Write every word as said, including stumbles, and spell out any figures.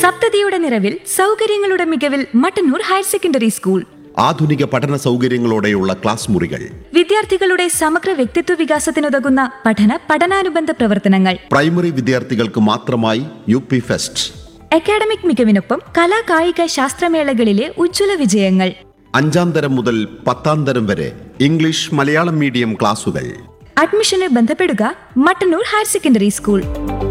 സപ്തതിയുടെ നിറവിൽ സൗകര്യങ്ങളുടെ മികവിൽ Mattannur higher secondary school. ആധുനിക പഠന സൗകര്യങ്ങളോടെയുള്ള ക്ലാസ് മുറികൾ, വിദ്യാർത്ഥികളുടെ സമഗ്ര വ്യക്തിത്വ വികാസത്തിനുതകുന്ന പഠന പഠനാനുബന്ധ പ്രവർത്തനങ്ങൾ, പ്രൈമറി വിദ്യാർത്ഥികൾക്ക് മാത്രമായി യു പി ഫെസ്റ്റ്, അക്കാഡമിക് മികവിനൊപ്പം കലാ കായിക ശാസ്ത്രമേളകളിലെ ഉജ്ജ്വല വിജയങ്ങൾ. അഞ്ചാം തരം മുതൽ പത്താം തരം വരെ ഇംഗ്ലീഷ് മലയാളം മീഡിയം ക്ലാസുകൾ. അഡ്മിഷന് ബന്ധപ്പെടുക മട്ടന്നൂർ ഹയർ സെക്കൻഡറി സ്കൂൾ.